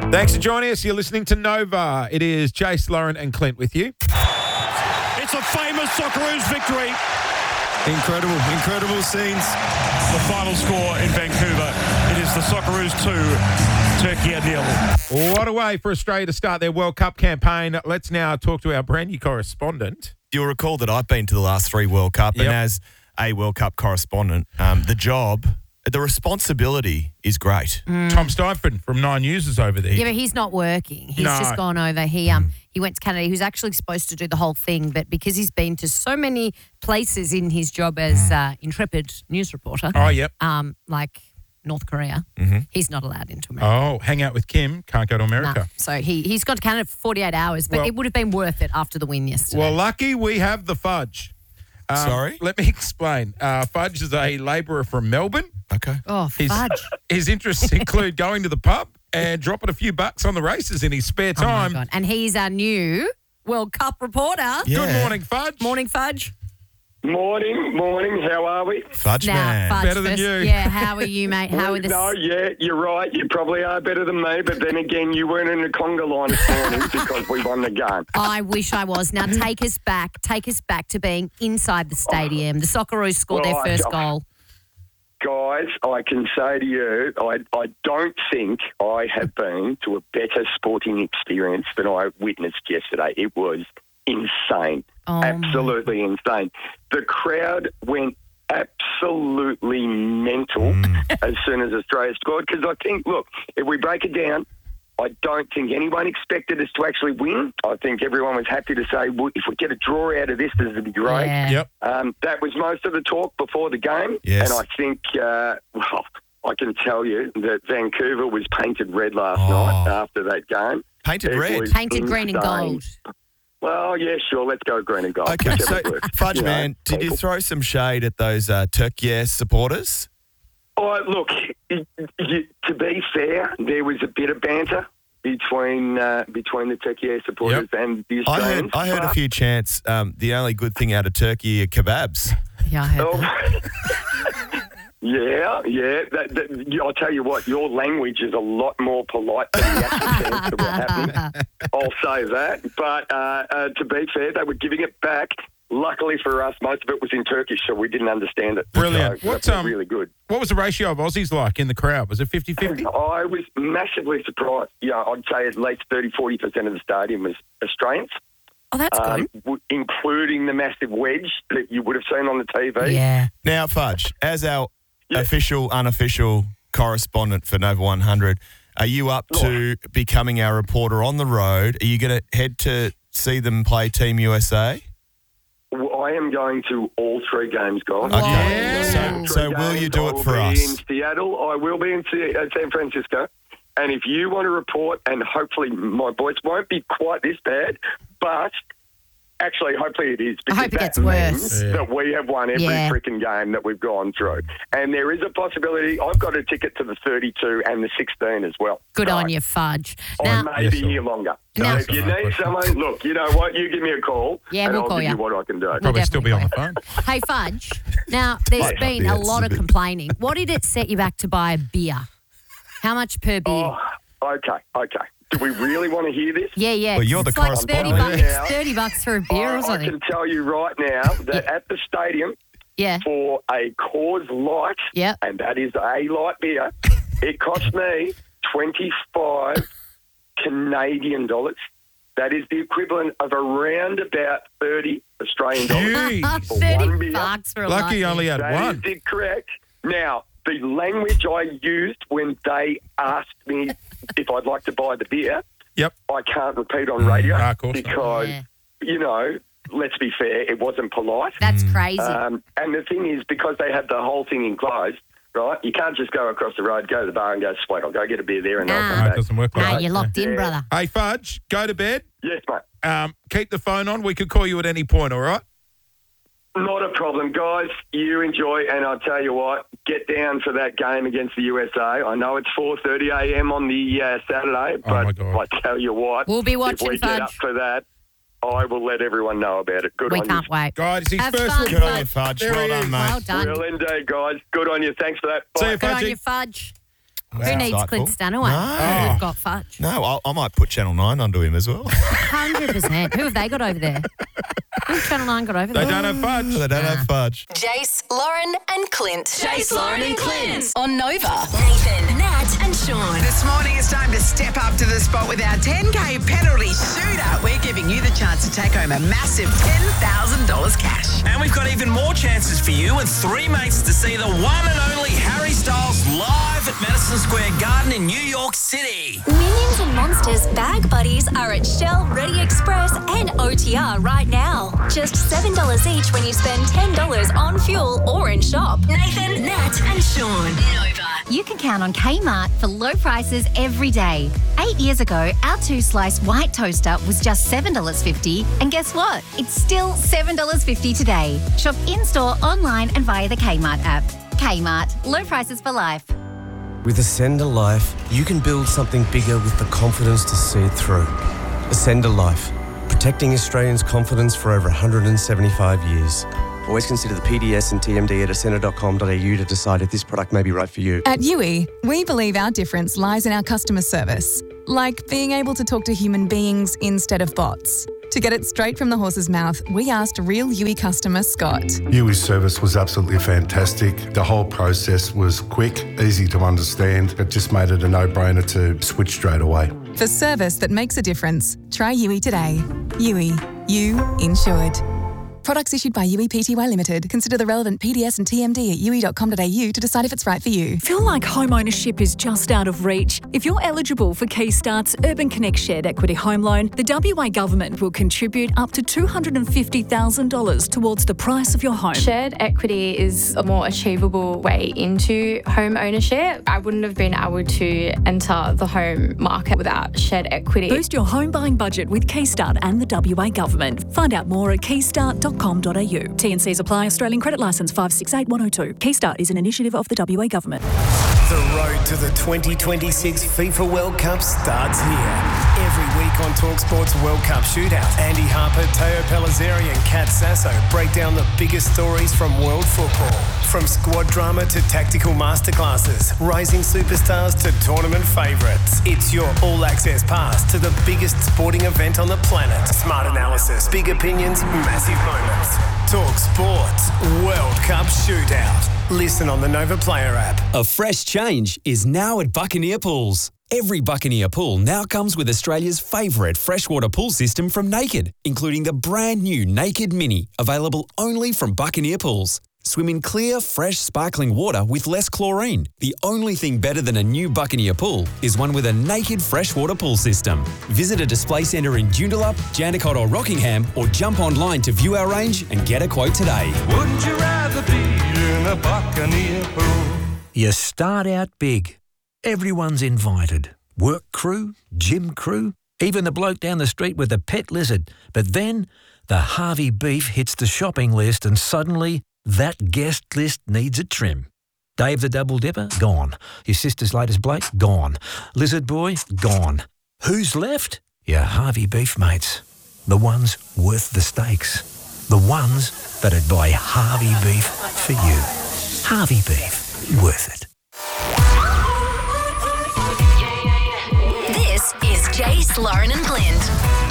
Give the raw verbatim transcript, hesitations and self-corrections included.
Thanks for joining us. You're listening to Nova. It is Jace, Lauren and Clint with you. It's a famous Socceroos victory. Incredible, incredible scenes. The final score in Vancouver. It is the Socceroos two, Turkey at nil. What a way for Australia to start their World Cup campaign. Let's now talk to our brand new correspondent. You'll recall that I've been to the last three World Cup, Yep. and as a World Cup correspondent, um, the job, the responsibility is great. Tom Steinford from Nine News is over there. Yeah, but he's not working. He's No. just gone over. He um he went to Canada. He was actually supposed to do the whole thing, but because he's been to so many places in his job as uh, intrepid news reporter, Oh, yep. um, like North Korea, Mm-hmm. he's not allowed into America. Oh, hang out with Kim. Can't go to No. America. So he, he's gone to Canada for forty-eight hours, but Well- it would have been worth it after the win yesterday. Well, lucky we have the Fudge. Um, Sorry? Let me explain. Uh, Fudge is a labourer from Melbourne. Okay. oh, His, fudge. his interests include going to the pub and dropping a few bucks on the races in his spare Oh, my time. God. And he's our new World Cup reporter. Yeah. Good morning, Fudge. Morning, Fudge. Morning, morning. How are we? Fudge Now, man. Fudge Better than first. you. Yeah, how are you, mate? How are the... No, yeah, you're right. You probably are better than me, but then again, you weren't in the conga line this morning because we won the game. I wish I was. Now take us back. Take us back to being inside the stadium. The Socceroos scored Well, their I- first goal. Guys, I can say to you, I, I don't think I have been to a better sporting experience than I witnessed yesterday. It was insane. Oh, my- Absolutely insane. The crowd went absolutely mental as soon as Australia scored because I think, look, if we break it down, I don't think anyone expected us to actually win. I think everyone was happy to say, well, if we get a draw out of this, this would be great. Yeah. Yep. Um, that was most of the talk before the game. Yes. And I think, uh, well, I can tell you that Vancouver was painted red last Oh. night after that game. Painted It red. was Painted green and insane. gold. Well, yeah, sure. Let's go green and gold. Okay, so Whichever works, Fudge you know, man, did you people. throw some shade at those uh, Turkey supporters? Oh, look, y- y- to be fair, there was a bit of banter between uh, between the Turkey supporters and the I Australians. heard, I heard a but- few chants. Um, the only good thing out of Turkey are kebabs. Yeah, I heard Oh, that. yeah, yeah. That, that, yeah, I'll tell you what, your language is a lot more polite than the actual chants that were happening. I'll say that. But uh, uh, to be fair, they were giving it back. Luckily for us, most of it was in Turkish, so we didn't understand it. Brilliant. So What's, that was um, really good. What was the ratio of Aussies like in the crowd? Was it fifty-fifty? I was massively surprised. Yeah, I'd say at least thirty, forty percent of the stadium was Australians, Oh, that's um, good. w- including the massive wedge that you would have seen on the T V. Yeah. Now, Fudge, as our Yeah. official, unofficial correspondent for Nova one hundred, are you up to becoming our reporter on the road? Are you going to head to see them play Team U S A? Well, I am going to all three games, guys. Whoa. Yeah. So, Three so will games. you do I it will for be us? in Seattle. I will be in Se- uh, San Francisco. And if you want to report, and hopefully my voice won't be quite this bad, but actually, hopefully it is. I hope it that gets worse. means Yeah. that we have won every Yeah. freaking game that we've gone through. And there is a possibility. I've got a ticket to the thirty-two and the sixteen as well. Good So on you, Fudge. I Now, may Yes, be sir. here longer. So Now- if you No need question. someone, look, you know what? You give me a call. Yeah, and we'll I'll call give you. you what I can do. Probably still be on the definitely phone. hey, Fudge. Now, there's Might not been be. a It's lot a of bit- complaining. What did it set you back to buy a beer? How much per beer? Oh, okay, okay. Do we really want to hear this? Yeah, yeah. Well, you're it's the like thirty correspondent. bucks, Yeah. thirty bucks for a beer I, or I something. can tell you right now that at the stadium Yeah. for a Coors Light, Yeah. and that is a light beer, it cost me twenty-five Canadian dollars. That is the equivalent of around about thirty Australian dollars. Jeez. For one thirty beer. bucks for a Lucky light you only beer. had That one. is it correct. Now, the language I used when they asked me if I'd like to buy the beer, Yep. I can't repeat on radio Ah, of course not. because, Yeah. you know, let's be fair, it wasn't polite. That's crazy. Um, and the thing is, because they had the whole thing enclosed, right, you can't just go across the road, go to the bar and go, sweet, I'll go get a beer there and Nah. I'll No, come it back. doesn't work like nah, that. you're locked in, Yeah. brother. Hey, Fudge, go to bed. Yes, mate. Um, keep the phone on. We could call you at any point, all right? Not a problem, guys. You enjoy, and I'll tell you what, get down for that game against the U S A. I know it's four thirty a.m. on the uh, Saturday, Oh, my but God. I tell you what, We'll be if watching, we get up Fudge. for that, I will let everyone know about it. Good We on can't you. wait. God, it's his Have first fun, report. Good on you, Fudge. There well he done, is. mate. Well done. Well, indeed, guys. Good on you. Thanks for that. See Bye. you, Good on Fudgy. you, Fudge. Who needs insightful. Clint Stanaway? No. We've got Fudge. No, I, I might put Channel nine onto him as well. one hundred percent. Who have they got over there? Who's Channel nine got over They there? don't have fudge. They don't have fudge. Jace, Lauren, and Clint. Jace, Lauren, and Clint. On Nova. Nathan, Nat, and Sean. This morning it's time to step up to the spot with our ten K penalty shootout. We're giving you the chance to take home a massive ten thousand dollars cash. And we've got even more chances for you and three mates to see the one and only Harry Styles live at Madison Square Garden in New York City. Minions and Monsters Bag Buddies are at Shell, Ready Express, and O T R right now. Just seven dollars each when you spend ten dollars on fuel or in shop. Nathan, Nat, and Sean. Nova. You can count on Kmart for low prices every day. Eight years ago, our two-slice white toaster was just seven dollars fifty. And guess what? It's still seven dollars fifty today. Shop in-store, online and via the Kmart app. Kmart. Low prices for life. With Ascend a Life, you can build something bigger with the confidence to see it through. Ascend a Life. Protecting Australians' confidence for over one hundred seventy-five years. Always consider the P D S and T M D at ascender dot com dot a u to decide if this product may be right for you. At U I, we believe our difference lies in our customer service, like being able to talk to human beings instead of bots. To get it straight from the horse's mouth, we asked real U I customer Scott. U I's service was absolutely fantastic. The whole process was quick, easy to understand. It just made it a no-brainer to switch straight away. For service that makes a difference, try U I today. U I. You insured. Products issued by U I Pty Limited. Consider the relevant P D S and T M D at u i dot com dot a u to decide if it's right for you. Feel like home ownership is just out of reach? If you're eligible for Keystart's Urban Connect Shared Equity Home Loan, the W A Government will contribute up to two hundred fifty thousand dollars towards the price of your home. Shared equity is a more achievable way into home ownership. I wouldn't have been able to enter the home market without shared equity. Boost your home buying budget with Keystart and the W A Government. Find out more at keystart dot com dot a u. T and Cs apply. Australian Credit Licence five six eight one oh two. Keystart is an initiative of the W A Government. The road to the twenty twenty-six FIFA World Cup starts here. Every week on TalkSport's World Cup Shootout, Andy Harper, Teo Pellizzeri and Kat Sasso break down the biggest stories from world football. From squad drama to tactical masterclasses, rising superstars to tournament favourites. It's your all-access pass to the biggest sporting event on the planet. Smart analysis, big opinions, massive moments. TalkSport's World Cup Shootout. Listen on the Nova Player app. A fresh change is now at Buccaneer Pools. Every Buccaneer pool now comes with Australia's favourite freshwater pool system from Naked, including the brand new Naked Mini, available only from Buccaneer Pools. Swim in clear, fresh, sparkling water with less chlorine. The only thing better than a new Buccaneer pool is one with a Naked freshwater pool system. Visit a display centre in Joondalup, Jandakot or Rockingham, or jump online to view our range and get a quote today. Wouldn't you rather be in a Buccaneer pool? You start out big. Everyone's invited. Work crew, gym crew, even the bloke down the street with the pet lizard. But then the Harvey beef hits the shopping list and suddenly that guest list needs a trim. Dave the Double Dipper? Gone. Your sister's latest Blake? Gone. Lizard Boy? Gone. Who's left? Your Harvey beef mates. The ones worth the stakes. The ones that'd buy Harvey beef for you. Harvey beef. Worth it. This is Jace, Lauren, and Clint.